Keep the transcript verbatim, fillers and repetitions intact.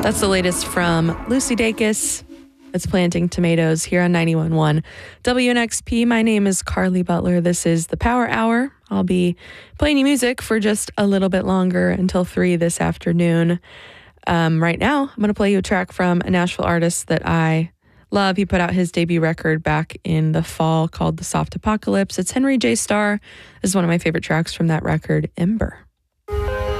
That's the latest from Lucy Dacus. It's Planting Tomatoes here on ninety-one point one W N X P. My name is Carly Butler. This is the Power Hour. I'll be playing you music for just a little bit longer until three this afternoon. Um, right now, I'm going to play you a track from a Nashville artist that I love. He put out his debut record back in the fall called The Soft Apocalypse. It's Henry J. Starr. This is one of my favorite tracks from that record, Ember.